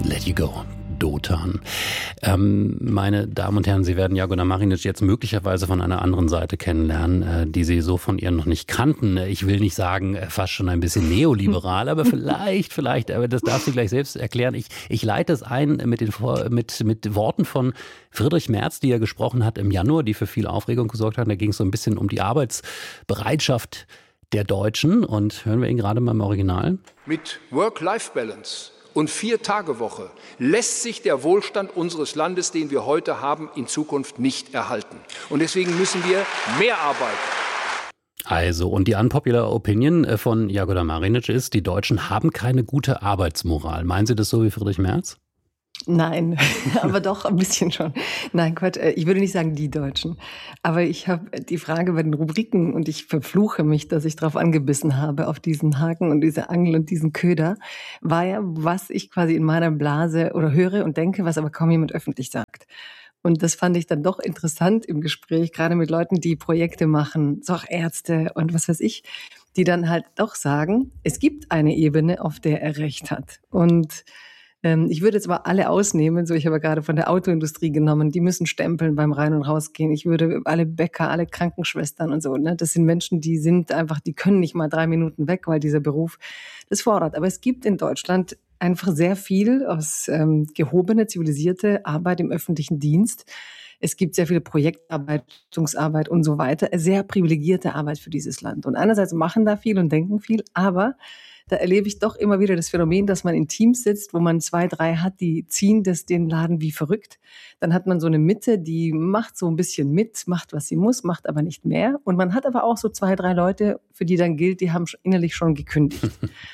Let You Go. Dotan. Meine Damen und Herren, Sie werden Jagoda Marinic jetzt möglicherweise von einer anderen Seite kennenlernen, die Sie so von ihr noch nicht kannten. Ich will nicht sagen, fast schon ein bisschen neoliberal, aber vielleicht, aber das darf sie gleich selbst erklären. Ich leite es ein mit Worten von Friedrich Merz, die er gesprochen hat im Januar, die für viel Aufregung gesorgt hat. Da ging es so ein bisschen um die Arbeitsbereitschaft der Deutschen. Und hören wir ihn gerade mal im Original. Mit Work-Life-Balance und 4-Tage-Woche lässt sich der Wohlstand unseres Landes, den wir heute haben, in Zukunft nicht erhalten. Und deswegen müssen wir mehr arbeiten. Also, und die unpopular Opinion von Jagoda Marinic ist, die Deutschen haben keine gute Arbeitsmoral. Meinen Sie das so wie Friedrich Merz? Nein, aber doch ein bisschen schon. Nein, Quatsch, ich würde nicht sagen die Deutschen. Aber ich habe die Frage bei den Rubriken und ich verfluche mich, dass ich drauf angebissen habe, auf diesen Haken und diese Angel und diesen Köder, war ja, was ich quasi in meiner Blase oder höre und denke, was aber kaum jemand öffentlich sagt. Und das fand ich dann doch interessant im Gespräch, gerade mit Leuten, die Projekte machen, so auch Ärzte und was weiß ich, die dann halt doch sagen, es gibt eine Ebene, auf der er recht hat. Und ich würde jetzt aber alle ausnehmen, so ich habe gerade von der Autoindustrie genommen, die müssen stempeln beim Rein- und Rausgehen. Ich würde alle Bäcker, alle Krankenschwestern und so, ne, das sind Menschen, die sind einfach, die können nicht mal 3 Minuten weg, weil dieser Beruf das fordert. Aber es gibt in Deutschland einfach sehr viel aus gehobene, zivilisierte Arbeit im öffentlichen Dienst. Es gibt sehr viele Projektarbeitungsarbeit und so weiter, sehr privilegierte Arbeit für dieses Land. Und einerseits machen da viel und denken viel, aber da erlebe ich doch immer wieder das Phänomen, dass man in Teams sitzt, wo man 2, 3 hat, die ziehen den Laden wie verrückt. Dann hat man so eine Mitte, die macht so ein bisschen mit, macht, was sie muss, macht aber nicht mehr. Und man hat aber auch so 2, 3 Leute, für die dann gilt, die haben innerlich schon gekündigt.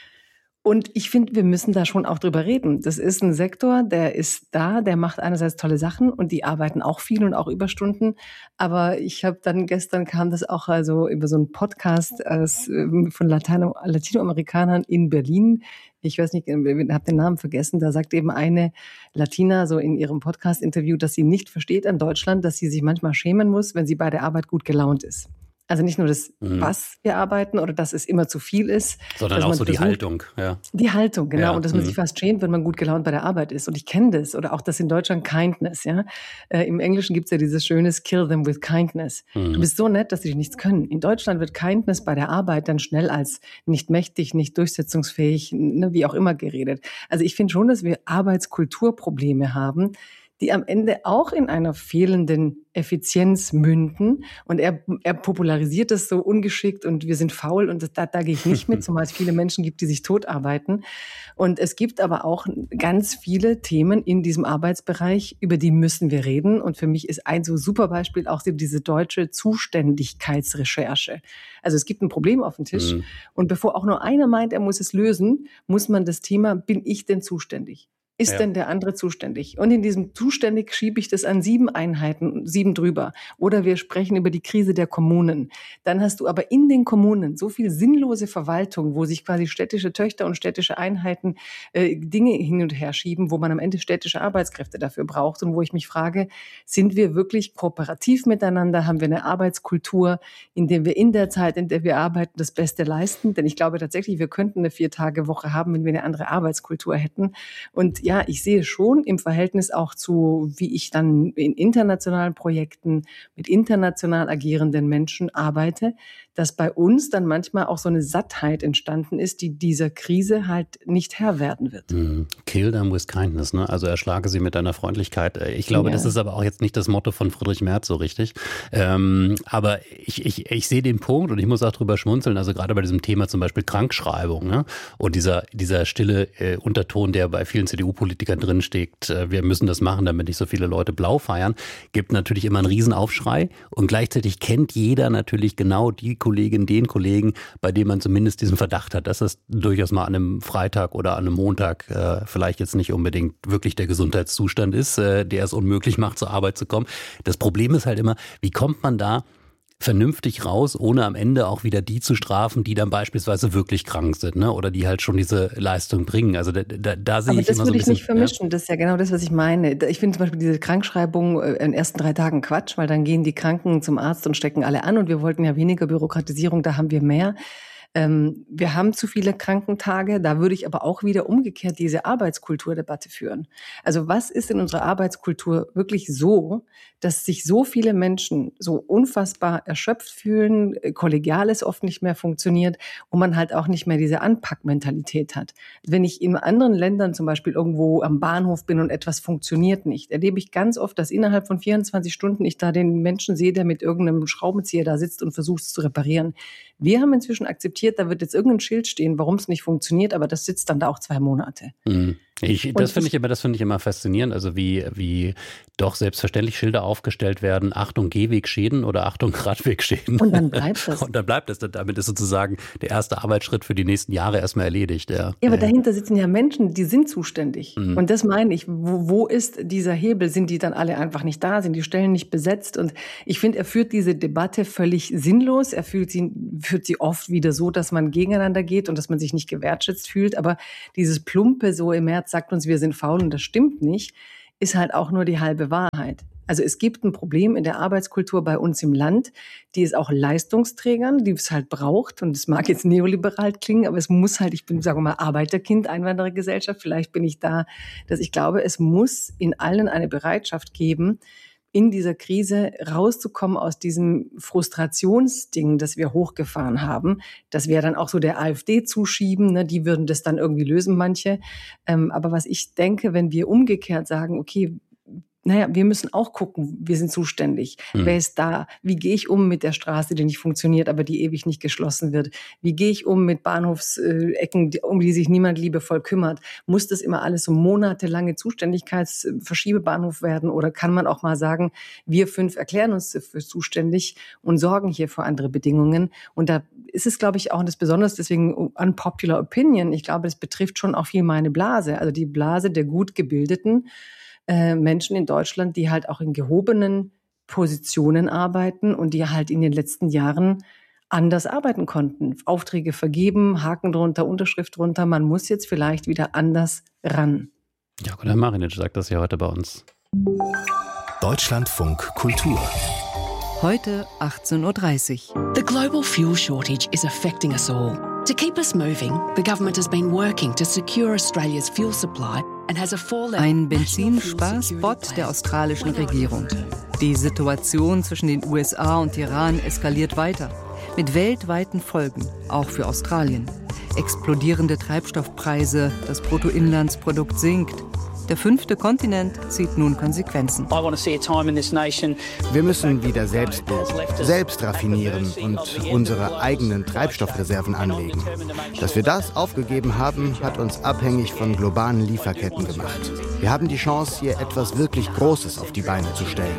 Und ich finde, wir müssen da schon auch drüber reden. Das ist ein Sektor, der ist da, der macht einerseits tolle Sachen und die arbeiten auch viel und auch Überstunden. Aber ich habe dann gestern kam das auch also über so einen Podcast von Latinoamerikanern in Berlin. Ich weiß nicht, ich habe den Namen vergessen. Da sagt eben eine Latina so in ihrem Podcast-Interview, dass sie nicht versteht an Deutschland, dass sie sich manchmal schämen muss, wenn sie bei der Arbeit gut gelaunt ist. Also nicht nur das, was wir arbeiten oder dass es immer zu viel ist. Sondern auch so die Haltung. Ja. Die Haltung, genau. Ja. Und dass man sich fast schämt, wenn man gut gelaunt bei der Arbeit ist. Und ich kenne das. Oder auch das in Deutschland Kindness. Ja. Im Englischen gibt's ja dieses schöne Kill them with kindness. Du bist so nett, dass sie dich nichts können. In Deutschland wird Kindness bei der Arbeit dann schnell als nicht mächtig, nicht durchsetzungsfähig, ne, wie auch immer geredet. Also ich finde schon, dass wir Arbeitskulturprobleme haben, die am Ende auch in einer fehlenden Effizienz münden. Und er popularisiert das so ungeschickt und wir sind faul und da gehe ich nicht mit, zumal es viele Menschen gibt, die sich totarbeiten. Und es gibt aber auch ganz viele Themen in diesem Arbeitsbereich, über die müssen wir reden. Und für mich ist ein so super Beispiel auch diese deutsche Zuständigkeitsrecherche. Also es gibt ein Problem auf dem Tisch und bevor auch nur einer meint, er muss es lösen, muss man das Thema, bin ich denn zuständig? Ist denn der andere zuständig? Und in diesem zuständig schiebe ich das an 7 Einheiten, 7 drüber. Oder wir sprechen über die Krise der Kommunen. Dann hast du aber in den Kommunen so viel sinnlose Verwaltung, wo sich quasi städtische Töchter und städtische Einheiten Dinge hin und her schieben, wo man am Ende städtische Arbeitskräfte dafür braucht. Und wo ich mich frage, sind wir wirklich kooperativ miteinander? Haben wir eine Arbeitskultur, in der wir in der Zeit, in der wir arbeiten, das Beste leisten? Denn ich glaube tatsächlich, wir könnten eine 4-Tage-Woche haben, wenn wir eine andere Arbeitskultur hätten. Und ja, ich sehe schon im Verhältnis auch zu, wie ich dann in internationalen Projekten mit international agierenden Menschen arbeite, dass bei uns dann manchmal auch so eine Sattheit entstanden ist, die dieser Krise halt nicht Herr werden wird. Kill them with kindness, ne? Also erschlage sie mit deiner Freundlichkeit. Ich glaube, das ist aber auch jetzt nicht das Motto von Friedrich Merz so richtig. Aber ich sehe den Punkt und ich muss auch drüber schmunzeln, also gerade bei diesem Thema zum Beispiel Krankschreibung, ne? Und dieser stille Unterton, der bei vielen CDU-Politikern drinsteckt, wir müssen das machen, damit nicht so viele Leute blau feiern, gibt natürlich immer einen Riesenaufschrei und gleichzeitig kennt jeder natürlich genau die Kollegin, den Kollegen, bei dem man zumindest diesen Verdacht hat, dass das durchaus mal an einem Freitag oder an einem Montag vielleicht jetzt nicht unbedingt wirklich der Gesundheitszustand ist, der es unmöglich macht, zur Arbeit zu kommen. Das Problem ist halt immer, wie kommt man da vernünftig raus, ohne am Ende auch wieder die zu strafen, die dann beispielsweise wirklich krank sind, ne? Oder die halt schon diese Leistung bringen. Also da sehe ich immer so ein bisschen. Aber das würde ich nicht vermischen. Das ist ja genau das, was ich meine. Ich finde zum Beispiel diese Krankschreibung in den ersten 3 Tagen Quatsch, weil dann gehen die Kranken zum Arzt und stecken alle an und wir wollten ja weniger Bürokratisierung, da haben wir mehr. Wir haben zu viele Krankentage, da würde ich aber auch wieder umgekehrt diese Arbeitskulturdebatte führen. Also was ist in unserer Arbeitskultur wirklich so, dass sich so viele Menschen so unfassbar erschöpft fühlen, Kollegiales oft nicht mehr funktioniert und man halt auch nicht mehr diese Anpackmentalität hat. Wenn ich in anderen Ländern zum Beispiel irgendwo am Bahnhof bin und etwas funktioniert nicht, erlebe ich ganz oft, dass innerhalb von 24 Stunden ich da den Menschen sehe, der mit irgendeinem Schraubenzieher da sitzt und versucht es zu reparieren. Wir haben inzwischen akzeptiert, da wird jetzt irgendein Schild stehen, warum es nicht funktioniert, aber das sitzt dann da auch 2 Monate. Das finde ich immer faszinierend, also wie doch selbstverständlich Schilder aufgestellt werden, Achtung Gehwegschäden oder Achtung Radwegschäden. Und dann bleibt das. Und dann bleibt es. Damit ist sozusagen der erste Arbeitsschritt für die nächsten Jahre erstmal erledigt. Ja, aber dahinter sitzen ja Menschen, die sind zuständig. Und das meine ich, wo ist dieser Hebel? Sind die dann alle einfach nicht da? Sind die Stellen nicht besetzt? Und ich finde, er führt diese Debatte völlig sinnlos. Er führt sie oft wieder so, dass man gegeneinander geht und dass man sich nicht gewertschätzt fühlt. Aber dieses Plumpe so im März sagt uns, wir sind faul und das stimmt nicht, ist halt auch nur die halbe Wahrheit. Also es gibt ein Problem in der Arbeitskultur bei uns im Land, die ist auch Leistungsträgern, die es halt braucht. Und es mag jetzt neoliberal klingen, aber es muss halt, ich bin, sagen wir mal, Arbeiterkind, Einwanderergesellschaft, vielleicht bin ich da, dass ich glaube, es muss in allen eine Bereitschaft geben, in dieser Krise rauszukommen aus diesem Frustrationsding, das wir hochgefahren haben. Das wäre dann auch so der AfD zuschieben, ne? Die würden das dann irgendwie lösen, manche. Aber was ich denke, wenn wir umgekehrt sagen, okay, wir müssen auch gucken, wir sind zuständig. Wer ist da? Wie gehe ich um mit der Straße, die nicht funktioniert, aber die ewig nicht geschlossen wird? Wie gehe ich um mit Bahnhofsecken, um die sich niemand liebevoll kümmert? Muss das immer alles so monatelange Zuständigkeitsverschiebebahnhof werden? Oder kann man auch mal sagen, wir 5 erklären uns dafür zuständig und sorgen hier für andere Bedingungen? Und da ist es, glaube ich, auch, und das besonders deswegen unpopular opinion, ich glaube, das betrifft schon auch viel meine Blase, also die Blase der gut gebildeten Menschen in Deutschland, die halt auch in gehobenen Positionen arbeiten und die halt in den letzten Jahren anders arbeiten konnten. Aufträge vergeben, Haken drunter, Unterschrift drunter. Man muss jetzt vielleicht wieder anders ran. Ja, Jagoda Marinic sagt das ja heute bei uns. Deutschlandfunk Kultur. Heute 18.30 Uhr. The global fuel shortage is affecting us all. To keep us moving, the government has been working to secure Australia's fuel supply and has a Ein Benzinsparspot der australischen Regierung. Die Situation zwischen den USA und Iran eskaliert weiter. Mit weltweiten Folgen, auch für Australien. Explodierende Treibstoffpreise, das Bruttoinlandsprodukt sinkt. Der 5. Kontinent zieht nun Konsequenzen. Wir müssen wieder selbst raffinieren und unsere eigenen Treibstoffreserven anlegen. Dass wir das aufgegeben haben, hat uns abhängig von globalen Lieferketten gemacht. Wir haben die Chance, hier etwas wirklich Großes auf die Beine zu stellen.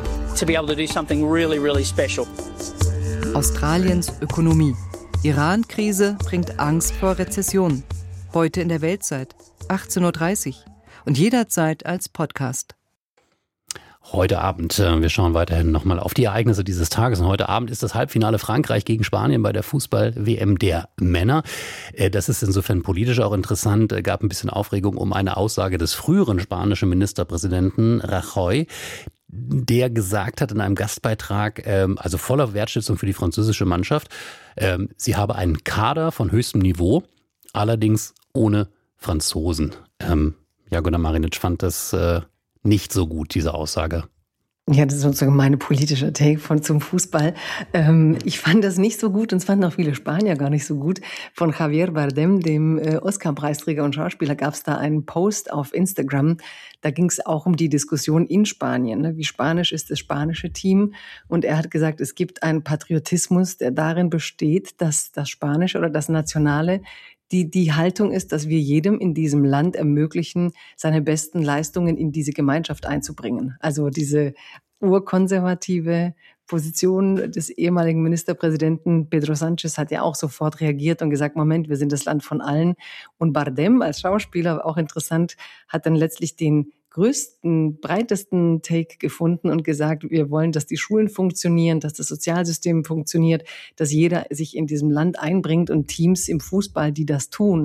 Australiens Ökonomie. Iran-Krise bringt Angst vor Rezession. Heute in der Weltzeit, 18.30 Uhr. Und jederzeit als Podcast. Heute Abend, wir schauen weiterhin nochmal auf die Ereignisse dieses Tages. Und heute Abend ist das Halbfinale Frankreich gegen Spanien bei der Fußball-WM der Männer. Das ist insofern politisch auch interessant. Es gab ein bisschen Aufregung um eine Aussage des früheren spanischen Ministerpräsidenten Rajoy, der gesagt hat in einem Gastbeitrag, also voller Wertschätzung für die französische Mannschaft, sie habe einen Kader von höchstem Niveau, allerdings ohne Franzosen. Jagoda Marinic fand das nicht so gut, diese Aussage. Ja, das ist sozusagen meine politische Take zum Fußball. Ich fand das nicht so gut und es fanden auch viele Spanier gar nicht so gut. Von Javier Bardem, dem Oscar-Preisträger und Schauspieler, gab es da einen Post auf Instagram. Da ging es auch um die Diskussion in Spanien. Ne? Wie spanisch ist das spanische Team? Und er hat gesagt, es gibt einen Patriotismus, der darin besteht, dass das Spanische oder das Nationale die Haltung ist, dass wir jedem in diesem Land ermöglichen, seine besten Leistungen in diese Gemeinschaft einzubringen. Also diese urkonservative Position des ehemaligen Ministerpräsidenten Pedro Sánchez hat ja auch sofort reagiert und gesagt, Moment, wir sind das Land von allen. Und Bardem als Schauspieler, auch interessant, hat dann letztlich den größten, breitesten Take gefunden und gesagt, wir wollen, dass die Schulen funktionieren, dass das Sozialsystem funktioniert, dass jeder sich in diesem Land einbringt und Teams im Fußball, die das tun.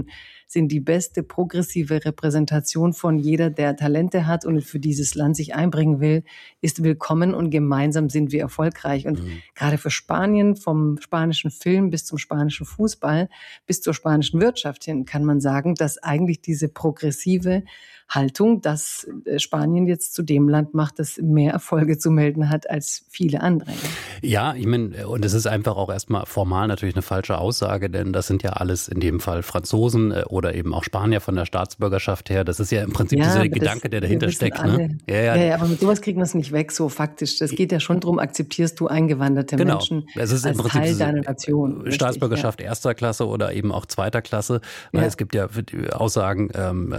sind die beste progressive Repräsentation von jeder, der Talente hat und für dieses Land sich einbringen will, ist willkommen und gemeinsam sind wir erfolgreich. Und gerade für Spanien, vom spanischen Film bis zum spanischen Fußball, bis zur spanischen Wirtschaft hin, kann man sagen, dass eigentlich diese progressive Haltung, dass Spanien jetzt zu dem Land macht, das mehr Erfolge zu melden hat als viele andere. Ja, ich meine, und es ist einfach auch erstmal formal natürlich eine falsche Aussage, denn das sind ja alles in dem Fall Franzosen oder eben auch Spanier von der Staatsbürgerschaft her. Das ist ja im Prinzip dieser Gedanke, der dahinter steckt. Ne? Ja, aber mit sowas kriegt man es nicht weg, so faktisch. Das geht ja schon darum, akzeptierst du eingewanderte Menschen es ist als im Prinzip Teil deiner Nation. Staatsbürgerschaft erster Klasse oder eben auch zweiter Klasse. Ja. Es gibt ja Aussagen,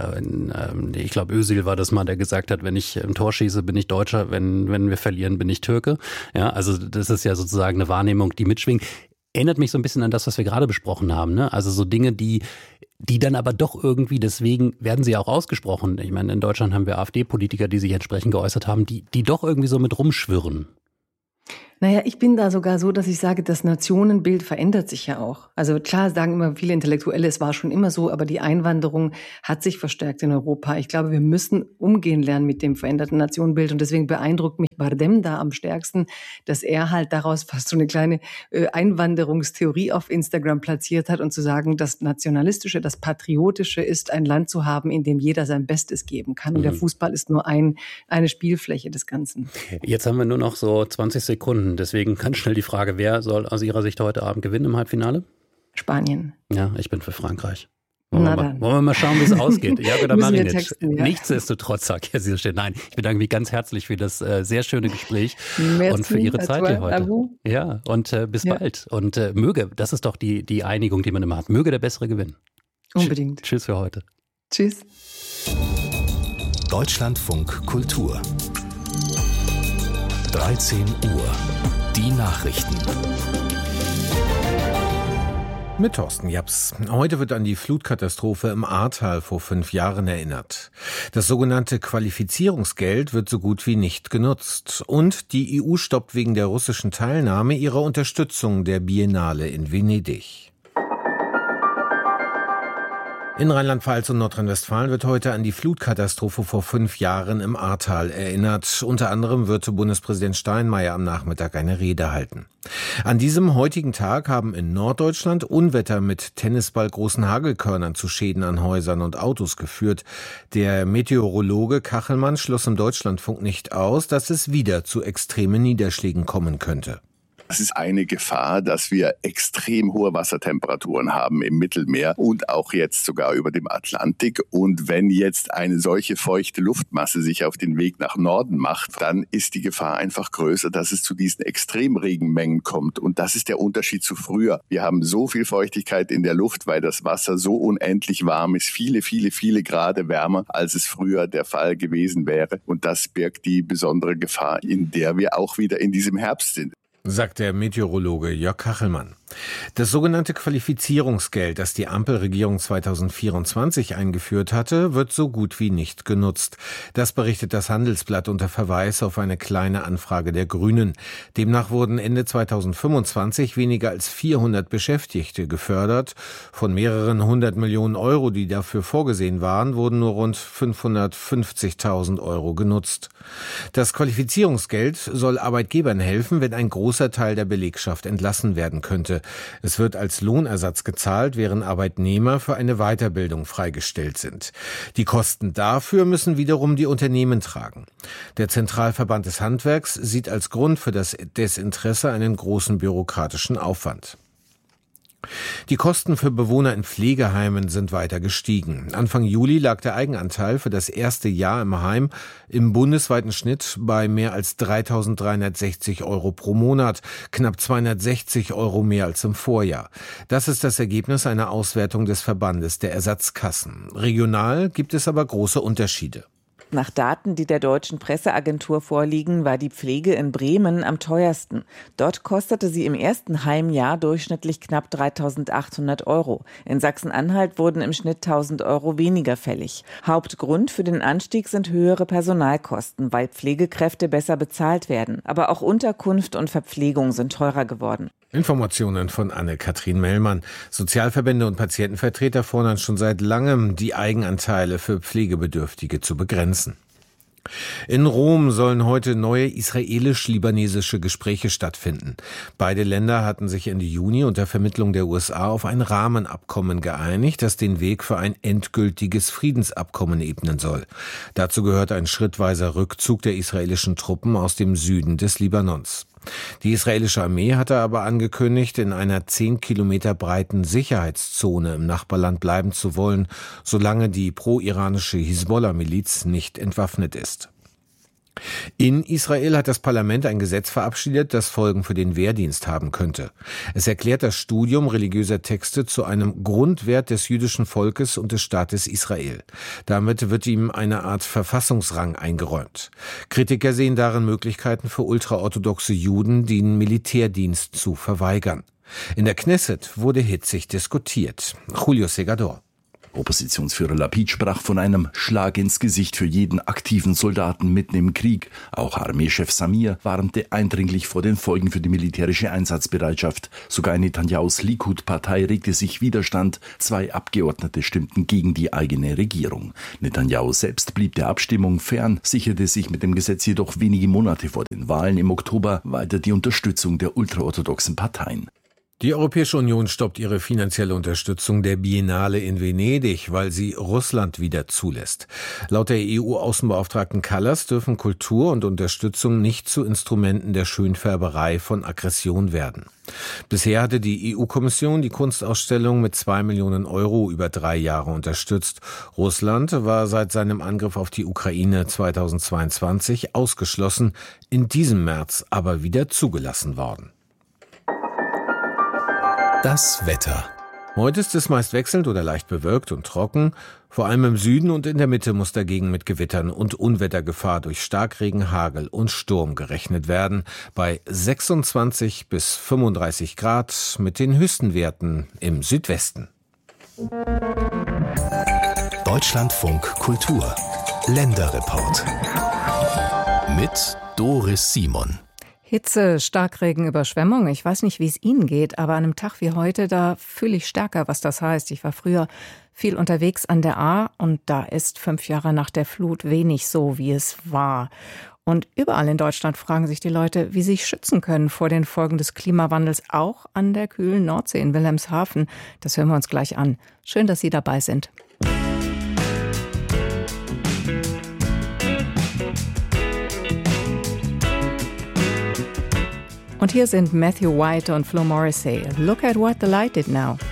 ich glaube, Özil war das mal, der gesagt hat, wenn ich ein Tor schieße, bin ich Deutscher, wenn wir verlieren, bin ich Türke. Ja, also das ist ja sozusagen eine Wahrnehmung, die mitschwingt. Erinnert mich so ein bisschen an das, was wir gerade besprochen haben. Ne? Also so Dinge, die dann aber doch irgendwie, deswegen werden sie auch ausgesprochen. Ich meine, in Deutschland haben wir AfD-Politiker, die sich entsprechend geäußert haben, die doch irgendwie so mit rumschwirren. Naja, ich bin da sogar so, dass ich sage, das Nationenbild verändert sich ja auch. Also klar sagen immer viele Intellektuelle, es war schon immer so, aber die Einwanderung hat sich verstärkt in Europa. Ich glaube, wir müssen umgehen lernen mit dem veränderten Nationenbild und deswegen beeindruckt mich Bardem da am stärksten, dass er halt daraus fast so eine kleine Einwanderungstheorie auf Instagram platziert hat und zu sagen, das Nationalistische, das Patriotische ist, ein Land zu haben, in dem jeder sein Bestes geben kann. Und der Fußball ist nur eine Spielfläche des Ganzen. Jetzt haben wir nur noch so 20 Sekunden. Deswegen ganz schnell die Frage, wer soll aus Ihrer Sicht heute Abend gewinnen im Halbfinale? Spanien. Ja, ich bin für Frankreich. Wollen wir mal schauen, wie es ausgeht? Ja, oder mache ich nicht. Ja. Nichtsdestotrotz, sagt Herr Sierstedt. Nein, ich bedanke mich ganz herzlich für das sehr schöne Gespräch und für Ihre Zeit hier heute. Ja, und bis bald. Und möge, das ist doch die Einigung, die man immer hat, möge der Bessere gewinnen. Unbedingt. Tschüss für heute. Tschüss. Deutschlandfunk Kultur. 13 Uhr. Die Nachrichten. Mit Thorsten Japs. Heute wird an die Flutkatastrophe im Ahrtal vor 5 Jahren erinnert. Das sogenannte Qualifizierungsgeld wird so gut wie nicht genutzt. Und die EU stoppt wegen der russischen Teilnahme ihre Unterstützung der Biennale in Venedig. In Rheinland-Pfalz und Nordrhein-Westfalen wird heute an die Flutkatastrophe vor 5 Jahren im Ahrtal erinnert. Unter anderem wird Bundespräsident Steinmeier am Nachmittag eine Rede halten. An diesem heutigen Tag haben in Norddeutschland Unwetter mit tennisballgroßen Hagelkörnern zu Schäden an Häusern und Autos geführt. Der Meteorologe Kachelmann schloss im Deutschlandfunk nicht aus, dass es wieder zu extremen Niederschlägen kommen könnte. Es ist eine Gefahr, dass wir extrem hohe Wassertemperaturen haben im Mittelmeer und auch jetzt sogar über dem Atlantik. Und wenn jetzt eine solche feuchte Luftmasse sich auf den Weg nach Norden macht, dann ist die Gefahr einfach größer, dass es zu diesen Extremregenmengen kommt. Und das ist der Unterschied zu früher. Wir haben so viel Feuchtigkeit in der Luft, weil das Wasser so unendlich warm ist, viele, viele, viele Grad wärmer, als es früher der Fall gewesen wäre. Und das birgt die besondere Gefahr, in der wir auch wieder in diesem Herbst sind, sagt der Meteorologe Jörg Kachelmann. Das sogenannte Qualifizierungsgeld, das die Ampelregierung 2024 eingeführt hatte, wird so gut wie nicht genutzt. Das berichtet das Handelsblatt unter Verweis auf eine kleine Anfrage der Grünen. Demnach wurden Ende 2025 weniger als 400 Beschäftigte gefördert. Von mehreren 100 Millionen Euro, die dafür vorgesehen waren, wurden nur rund 550.000 Euro genutzt. Das Qualifizierungsgeld soll Arbeitgebern helfen, wenn ein großer Teil der Belegschaft entlassen werden könnte. Es wird als Lohnersatz gezahlt, während Arbeitnehmer für eine Weiterbildung freigestellt sind. Die Kosten dafür müssen wiederum die Unternehmen tragen. Der Zentralverband des Handwerks sieht als Grund für das Desinteresse einen großen bürokratischen Aufwand. Die Kosten für Bewohner in Pflegeheimen sind weiter gestiegen. Anfang Juli lag der Eigenanteil für das erste Jahr im Heim im bundesweiten Schnitt bei mehr als 3.360 Euro pro Monat, knapp 260 Euro mehr als im Vorjahr. Das ist das Ergebnis einer Auswertung des Verbandes der Ersatzkassen. Regional gibt es aber große Unterschiede. Nach Daten, die der Deutschen Presseagentur vorliegen, war die Pflege in Bremen am teuersten. Dort kostete sie im ersten Heimjahr durchschnittlich knapp 3.800 Euro. In Sachsen-Anhalt wurden im Schnitt 1.000 Euro weniger fällig. Hauptgrund für den Anstieg sind höhere Personalkosten, weil Pflegekräfte besser bezahlt werden. Aber auch Unterkunft und Verpflegung sind teurer geworden. Informationen von Anne-Kathrin Mellmann. Sozialverbände und Patientenvertreter fordern schon seit langem, die Eigenanteile für Pflegebedürftige zu begrenzen. In Rom sollen heute neue israelisch-libanesische Gespräche stattfinden. Beide Länder hatten sich Ende Juni unter Vermittlung der USA auf ein Rahmenabkommen geeinigt, das den Weg für ein endgültiges Friedensabkommen ebnen soll. Dazu gehört ein schrittweiser Rückzug der israelischen Truppen aus dem Süden des Libanons. Die israelische Armee hatte aber angekündigt, in einer 10 Kilometer breiten Sicherheitszone im Nachbarland bleiben zu wollen, solange die pro-iranische Hisbollah-Miliz nicht entwaffnet ist. In Israel hat das Parlament ein Gesetz verabschiedet, das Folgen für den Wehrdienst haben könnte. Es erklärt das Studium religiöser Texte zu einem Grundwert des jüdischen Volkes und des Staates Israel. Damit wird ihm eine Art Verfassungsrang eingeräumt. Kritiker sehen darin Möglichkeiten für ultraorthodoxe Juden, den Militärdienst zu verweigern. In der Knesset wurde hitzig diskutiert. Julio Segador. Oppositionsführer Lapid sprach von einem Schlag ins Gesicht für jeden aktiven Soldaten mitten im Krieg. Auch Armeechef Samir warnte eindringlich vor den Folgen für die militärische Einsatzbereitschaft. Sogar in Netanyahus Likud-Partei regte sich Widerstand. 2 Abgeordnete stimmten gegen die eigene Regierung. Netanyahu selbst blieb der Abstimmung fern, sicherte sich mit dem Gesetz jedoch wenige Monate vor den Wahlen im Oktober weiter die Unterstützung der ultraorthodoxen Parteien. Die Europäische Union stoppt ihre finanzielle Unterstützung der Biennale in Venedig, weil sie Russland wieder zulässt. Laut der EU-Außenbeauftragten Kallas dürfen Kultur und Unterstützung nicht zu Instrumenten der Schönfärberei von Aggression werden. Bisher hatte die EU-Kommission die Kunstausstellung mit 2 Millionen Euro über 3 Jahre unterstützt. Russland war seit seinem Angriff auf die Ukraine 2022 ausgeschlossen, in diesem März aber wieder zugelassen worden. Das Wetter. Heute ist es meist wechselnd oder leicht bewölkt und trocken. Vor allem im Süden und in der Mitte muss dagegen mit Gewittern und Unwettergefahr durch Starkregen, Hagel und Sturm gerechnet werden. Bei 26 bis 35 Grad mit den höchsten Werten im Südwesten. Deutschlandfunk Kultur. Länderreport. Mit Doris Simon. Hitze, Starkregen, Überschwemmung. Ich weiß nicht, wie es Ihnen geht, aber an einem Tag wie heute, da fühle ich stärker, was das heißt. Ich war früher viel unterwegs an der Ahr und da ist 5 Jahre nach der Flut wenig so, wie es war. Und überall in Deutschland fragen sich die Leute, wie sie sich schützen können vor den Folgen des Klimawandels, auch an der kühlen Nordsee in Wilhelmshaven. Das hören wir uns gleich an. Schön, dass Sie dabei sind. Und hier sind Matthew White und Flo Morrissey. Look at what the light did now.